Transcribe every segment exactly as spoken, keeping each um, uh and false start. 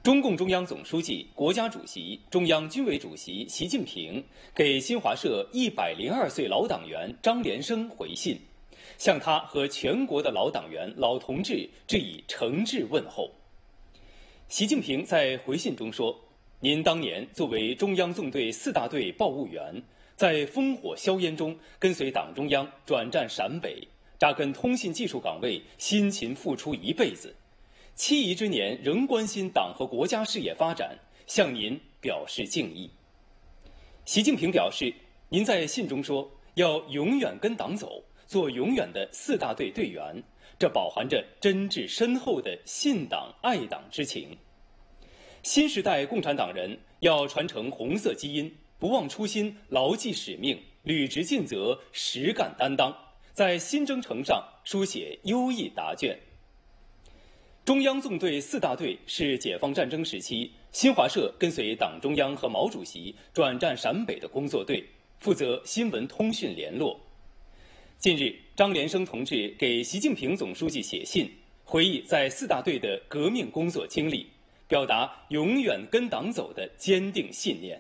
中共中央总书记、国家主席、中央军委主席习近平给新华社一百零二岁老党员张连生回信，向他和全国的老党员、老同志致以诚挚问候。习近平在回信中说：“您当年作为中央纵队四大队报务员，在烽火硝烟中跟随党中央转战陕北，扎根通信技术岗位，辛勤付出一辈子。七夷之年仍关心党和国家事业发展，向您表示敬意。”习近平表示，您在信中说要永远跟党走，做永远的四大队队员，这饱含着真挚深厚的信党爱党之情。新时代共产党人要传承红色基因，不忘初心，牢记使命，履职尽责，实干担当，在新征程上书写优异答卷。中央纵队四大队是解放战争时期新华社跟随党中央和毛主席转战陕北的工作队，负责新闻通讯联络。近日，张连生同志给习近平总书记写信，回忆在四大队的革命工作经历，表达永远跟党走的坚定信念。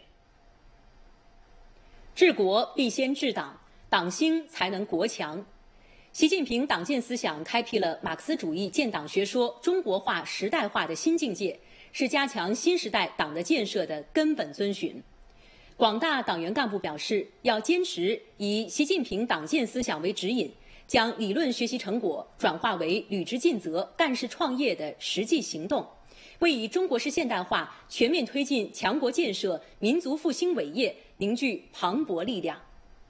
治国必先治党，党兴才能国强。习近平党建思想开辟了马克思主义建党学说中国化、时代化的新境界，是加强新时代党的建设的根本遵循。广大党员干部表示，要坚持以习近平党建思想为指引，将理论学习成果转化为履职尽责、干事创业的实际行动，为以中国式现代化全面推进强国建设、民族复兴伟业凝聚磅礴力量。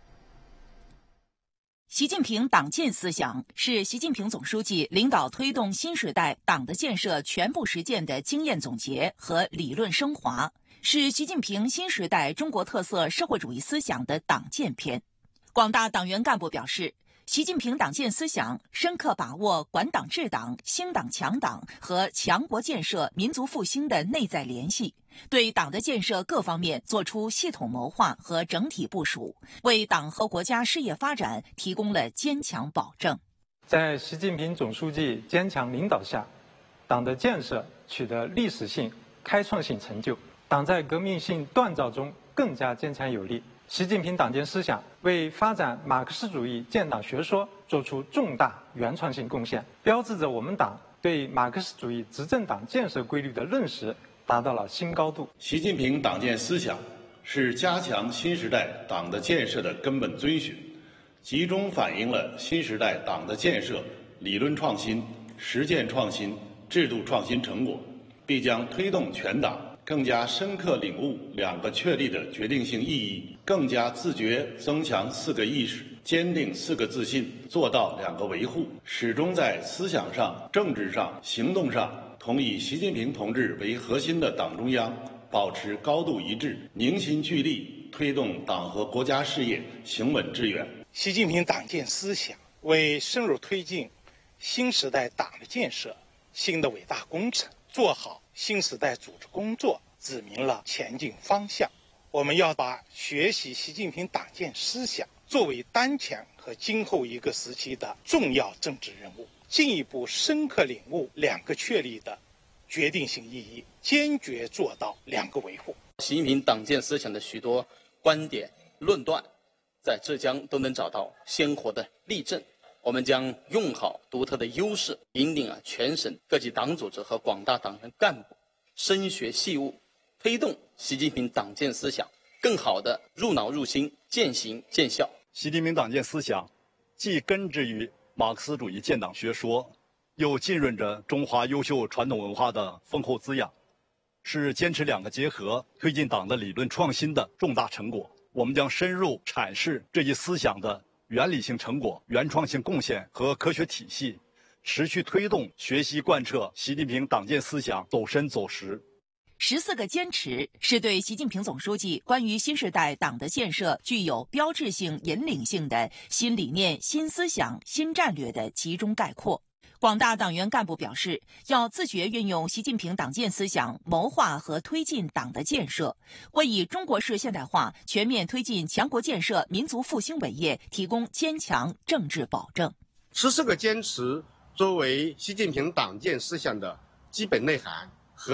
习近平党建思想是习近平总书记领导推动新时代党的建设全部实践的经验总结和理论升华，是习近平新时代中国特色社会主义思想的党建篇。广大党员干部表示，习近平党建思想深刻把握管党治党、兴党强党和强国建设、民族复兴的内在联系，对党的建设各方面作出系统谋划和整体部署，为党和国家事业发展提供了坚强保证。 在习近平总书记坚强领导下，党的建设取得历史性、开创性成就，党在革命性锻造中更加坚强有力。习近平党建思想为发展马克思主义建党学说做出重大原创性贡献，标志着我们党对马克思主义执政党建设规律的认识达到了新高度。 习近平党建思想是加强新时代党的建设的根本遵循，集中反映了新时代党的建设理论创新、实践创新、制度创新成果，必将推动全党更加深刻领悟两个确立的决定性意义，更加自觉增强四个意识，坚定四个自信，做到两个维护，始终在思想上、政治上、行动上同以习近平同志为核心的党中央保持高度一致，凝心聚力，推动党和国家事业行稳致远。 习近平党建思想为深入推进新时代党的建设新的伟大工程，做好新时代组织工作指明了前进方向。我们要把学习习近平党建思想作为当前和今后一个时期的重要政治任务，进一步深刻领悟两个确立的决定性意义，坚决做到两个维护。 习近平党建思想的许多观点论断在浙江都能找到鲜活的例证，我们将用好独特的优势，引领啊全省各级党组织和广大党员干部深学细悟，推动习近平党建思想更好地入脑入心、践行见效。 习近平党建思想既根植于马克思主义建党学说，又浸润着中华优秀传统文化的丰厚滋养，是坚持两个结合、推进党的理论创新的重大成果。我们将深入阐释这一思想的原理性成果、原创性贡献和科学体系，持续推动学习贯彻习近平党建思想走深走实。 十四个坚持是对习近平总书记关于新时代党的建设具有标志性、引领性的新理念、新思想、新战略的集中概括。广大党员干部表示，要自觉运用习近平党建思想，谋划和推进党的建设，为以中国式现代化全面推进强国建设、民族复兴伟业提供坚强政治保证。 十四个坚持作为习近平党建思想的基本内涵，